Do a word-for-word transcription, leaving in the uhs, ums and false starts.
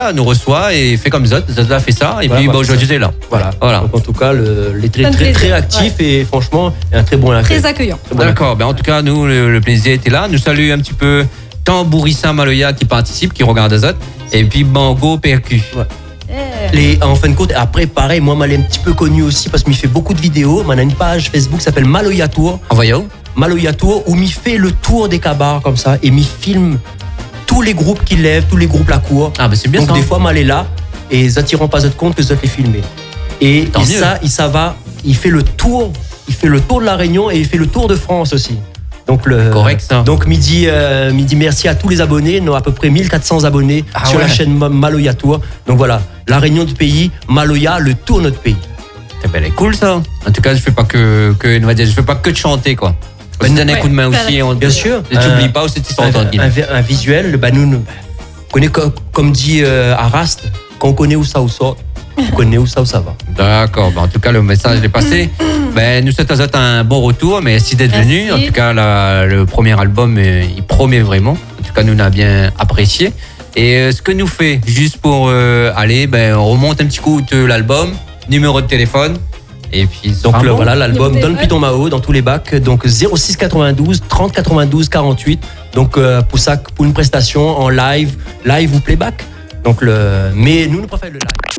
nous reçoit et fait comme Zot. Zot a fait ça et voilà, puis bah, bon, aujourd'hui c'est là. Voilà. voilà. Donc en tout cas, le, les très, Plein de très, très plaisir, actif ouais. et franchement, un très bon accueil. Très accueillant. D'accord. Ben, en tout cas, nous, le, le plaisir était là. Nous saluons un petit peu Tambourissa Maloya qui participe, qui regarde Zot. Et puis Bango Percu. Ouais. Eh. Les, en fin de compte, après, pareil, moi, je l'ai un petit peu connu aussi parce qu'il fait beaucoup de vidéos. Il a une page Facebook qui s'appelle Maloya Tour. Envoyez où Maloya Tour, où il fait le tour des cabars comme ça et il filme tous les groupes qu'il lève, tous les groupes la cour. Ah, ben c'est bien Donc ça. des fois, mal est là et ils attirent pas de compte que Zot les filmé. Et, Tant et mieux. ça, il, ça va, il fait le tour, il fait le tour de la Réunion et il fait le tour de France aussi. Donc le, Correct, ça. Donc midi, euh, midi merci à tous les abonnés. Nous à peu près mille quatre cents abonnés Ah sur ouais. la chaîne Maloya Tour. Donc voilà, la Réunion du pays, Maloya, le tour de notre pays. Eh ben, elle est cool ça. En tout cas, je fais pas que, que on va dire, je fais pas que de chanter quoi. On se donne un Ouais. coup de main aussi. On, Bien sûr. Et tu n'oublies Euh, pas aussi tu un, s'entends. un, un visuel, bah nous, nous connaît comme, comme dit euh, Arast, quand on connaît où ça où ça, on connaît où ça où ça va. D'accord. Ben, en tout cas, le message est passé. Ben, nous souhaitons à Zot un bon retour. Merci d'être Merci. venu. En tout cas, la- le premier album, euh, il promet vraiment. En tout cas, nous on a bien apprécié. Et euh, ce que nous fait, juste pour euh, aller, ben, on remonte un petit coup de l'album, numéro de téléphone. Et puis, Donc ah le, bon voilà l'album Numéro de Donne Python Mao dans tous les bacs. Donc zéro six quatre-vingt-douze trente quatre-vingt-douze quarante-huit. Donc euh, pour ça, pour une prestation en live, live ou playback. Donc le, mais nous nous préférons le live.